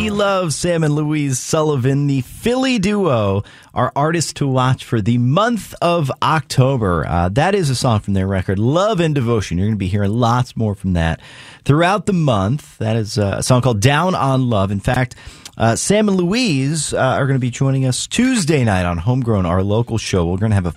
We love Sam and Louise Sullivan, the Philly duo, our artists to watch for the month of October. That is a song from their record, Love and Devotion. You're going to be hearing lots more from that throughout the month. That is a song called Down on Love. In fact, Sam and Louise are going to be joining us Tuesday night on Homegrown, our local show. We're going to have a